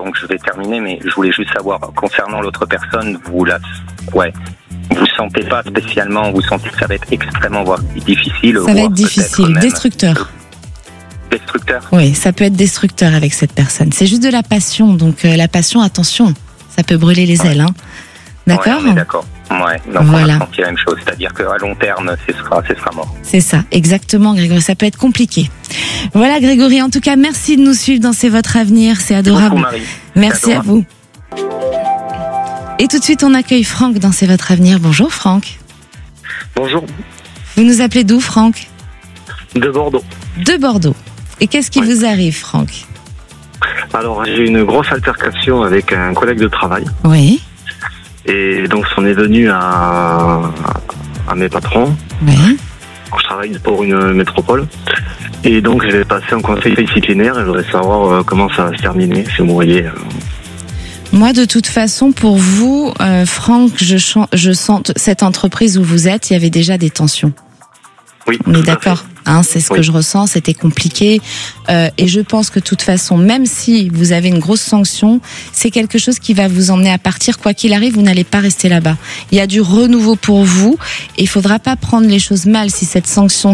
donc je vais terminer, mais je voulais juste savoir, concernant l'autre personne, vous sentez pas spécialement, vous sentez que ça va être extrêmement difficile. Ça va être difficile, destructeur. Destructeur ? Oui, ça peut être destructeur avec cette personne. C'est juste de la passion, donc la passion, attention, ça peut brûler les ailes, hein. D'accord ? Ouais, on est d'accord. Ouais, donc voilà. On va sentir la même chose, c'est-à-dire qu'à long terme, ce sera mort. C'est ça, exactement, Grégory, ça peut être compliqué. Voilà, Grégory, en tout cas, merci de nous suivre dans C'est votre avenir, c'est adorable. Beaucoup, Marie. Merci à vous. Et tout de suite, on accueille Franck dans C'est votre avenir. Bonjour, Franck. Bonjour. Vous nous appelez d'où, Franck ? De Bordeaux. De Bordeaux. Et qu'est-ce qui vous arrive, Franck ? Alors, j'ai eu une grosse altercation avec un collègue de travail. Oui. Et donc, c'en est venu à mes patrons. Oui. Je travaille pour une métropole. Et donc, je vais passer en conseil disciplinaire et je voudrais savoir comment ça va se terminer, si vous voyez. Moi, de toute façon, pour vous, Franck, je sens cette entreprise où vous êtes, il y avait déjà des tensions. Oui. On est d'accord, hein, c'est ce que je ressens, c'était compliqué. Et je pense que de toute façon, même si vous avez une grosse sanction, c'est quelque chose qui va vous emmener à partir. Quoi qu'il arrive, vous n'allez pas rester là-bas. Il y a du renouveau pour vous et il faudra pas prendre les choses mal si cette sanction,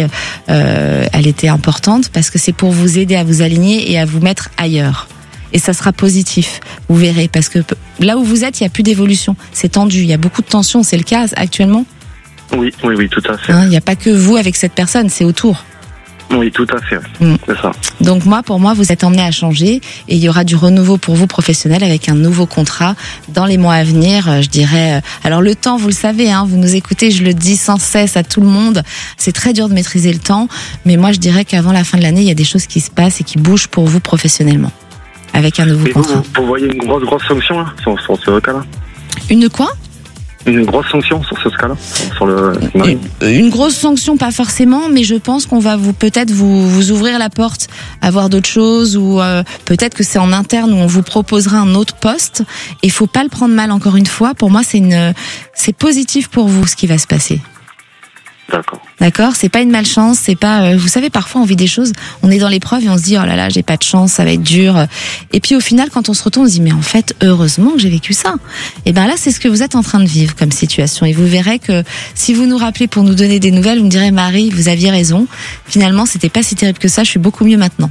elle était importante, parce que c'est pour vous aider à vous aligner et à vous mettre ailleurs. Et ça sera positif, vous verrez, parce que là où vous êtes, il n'y a plus d'évolution. C'est tendu, il y a beaucoup de tensions, c'est le cas actuellement ? Oui, tout à fait. Il n'y a pas que vous avec cette personne, c'est autour. Oui, tout à fait. C'est ça. Donc pour moi, vous êtes emmené à changer et il y aura du renouveau pour vous professionnel avec un nouveau contrat dans les mois à venir, je dirais. Alors le temps, vous le savez, hein, vous nous écoutez, je le dis sans cesse à tout le monde, c'est très dur de maîtriser le temps, mais moi je dirais qu'avant la fin de l'année, il y a des choses qui se passent et qui bougent pour vous professionnellement, avec un nouveau contrat. Vous voyez une grosse sanction là, sur ce cas-là ? Une quoi ? Une grosse sanction sur ce cas-là, sur le. Une grosse sanction, pas forcément, mais je pense qu'on va peut-être vous ouvrir la porte à voir d'autres choses, ou peut-être que c'est en interne où on vous proposera un autre poste. Et faut pas le prendre mal, encore une fois. Pour moi, c'est positif pour vous ce qui va se passer. D'accord, c'est pas une malchance, c'est pas. Vous savez, parfois on vit des choses, on est dans l'épreuve et on se dit oh là là, j'ai pas de chance, ça va être dur. Et puis au final, quand on se retourne, on se dit mais en fait, heureusement que j'ai vécu ça. Et ben là, c'est ce que vous êtes en train de vivre comme situation. Et vous verrez que si vous nous rappelez pour nous donner des nouvelles, vous me direz Marie, vous aviez raison. Finalement, c'était pas si terrible que ça. Je suis beaucoup mieux maintenant.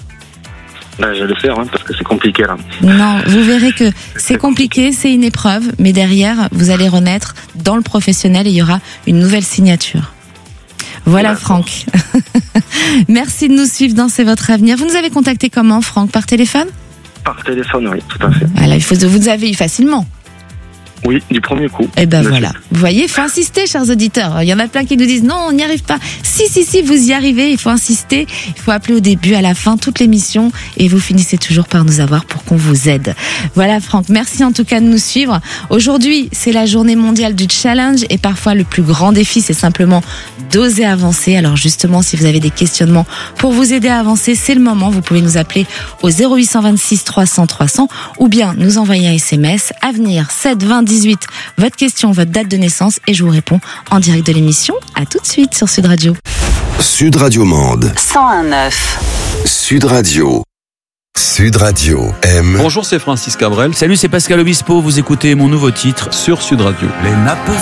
Je vais le faire, parce que c'est compliqué là. Non, vous verrez que c'est compliqué, c'est une épreuve, mais derrière, vous allez renaître dans le professionnel et il y aura une nouvelle signature. Voilà, Franck. Merci de nous suivre dans C'est votre avenir. Vous nous avez contacté comment, Franck ? Par téléphone ? Par téléphone, oui, tout à fait. Voilà, vous avez eu facilement. Oui, du premier coup. Et ben voilà. Vous voyez, il faut insister, chers auditeurs. Il y en a plein qui nous disent non, on n'y arrive pas. Si, vous y arrivez. Il faut insister. Il faut appeler au début, à la fin, toute l'émission. Et vous finissez toujours par nous avoir pour qu'on vous aide. Voilà, Franck. Merci en tout cas de nous suivre. Aujourd'hui, c'est la journée mondiale du challenge. Et parfois, le plus grand défi, c'est simplement d'oser avancer. Alors justement, si vous avez des questionnements pour vous aider à avancer, c'est le moment. Vous pouvez nous appeler au 0826 300 300 ou bien nous envoyer un SMS. Avenir 7 20 18, votre question, votre date de naissance et je vous réponds en direct de l'émission. À tout de suite sur Sud Radio. Sud Radio Mende 101.9. Sud Radio. Sud Radio M. Bonjour, c'est Francis Cabrel. Salut, c'est Pascal Obispo. Vous écoutez mon nouveau titre sur Sud Radio. Les nappes